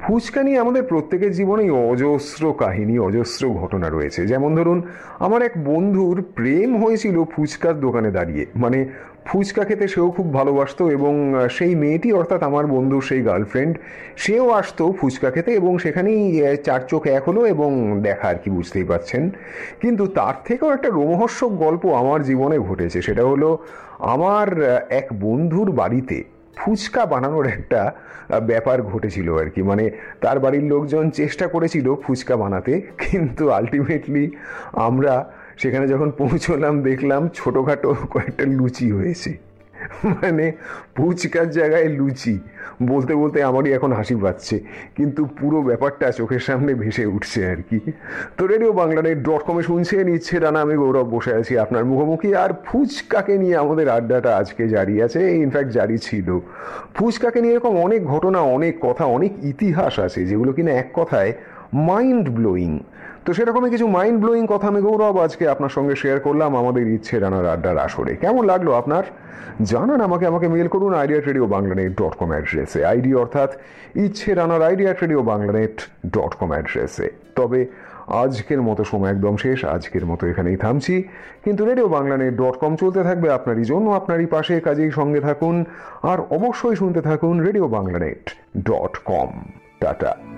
ফুচকা নিয়ে আমাদের প্রত্যেকের জীবনেই অজস্র কাহিনী, অজস্র ঘটনা রয়েছে। যেমন ধরুন, আমার এক বন্ধুর প্রেম হয়েছিল ফুচকার দোকানে দাঁড়িয়ে। মানে ফুচকা খেতে সেও খুব ভালোবাসতো, এবং সেই মেয়েটি, অর্থাৎ আমার বন্ধুর সেই গার্লফ্রেন্ড, সেও আসতো ফুচকা খেতে, এবং সেখানেই চার চোখ এক হলো এবং দেখা আর কি, বুঝতেই পারছেন। কিন্তু তার থেকেও একটা রোমহর্ষক গল্প আমার জীবনে ঘটেছে। সেটা হলো, আমার এক বন্ধুর বাড়িতে ফুচকা বানানোর একটা ব্যাপার ঘটেছিল আর কি। মানে তার বাড়ির লোকজন চেষ্টা করেছিল ফুচকা বানাতে, কিন্তু আলটিমেটলি আমরা সেখানে যখন পৌঁছলাম দেখলাম ছোটোখাটো কয়েকটা লুচি হয়েছে। মানে ফুচকার জায়গায় লুচি। বলতে বলতে আমারই এখন হাসি পাচ্ছে, কিন্তু পুরো ব্যাপারটা চোখের সামনে ভেসে উঠছে আর কি। তো রেডিও বাংলানেট.com-এ শুনছেন ইচ্ছে ডানা, আমি গৌরব বসে আছি আপনার মুখোমুখি। আর ফুচকাকে নিয়ে আমাদের আড্ডাটা আজকে জারি আছে, ইনফ্যাক্ট জারি ছিল। ফুচকাকে নিয়ে এরকম অনেক ঘটনা, অনেক কথা, অনেক ইতিহাস আছে, যেগুলো কিনা এক কথায় মাইন্ড ব্লোয়িং। তো সেরকমই কিছু মাইন্ড ব্লোয়িং কথা আমি গৌরব আজকে আপনার সঙ্গে শেয়ার করলাম আমাদের ইচ্ছে রানার আড্ডার আসরে। কেমন লাগলো আপনার? জানান আমাকে। মেল করুন idea@radioBanglanet.com অ্যাড্রেসে। আইডি অর্থাৎ ইচ্ছে রানার idea@radioBanglanet.com অ্যাড্রেসে। তবে আজকের মতো সময় একদম শেষ, আজকের মতো এখানেই থামছি। কিন্তু radioBanglanet.com চলতে থাকবে আপনারই জন্য, আপনারই পাশে। কাজেই সঙ্গে থাকুন, আর অবশ্যই শুনতে থাকুন radioBanglanet.com। টাটা।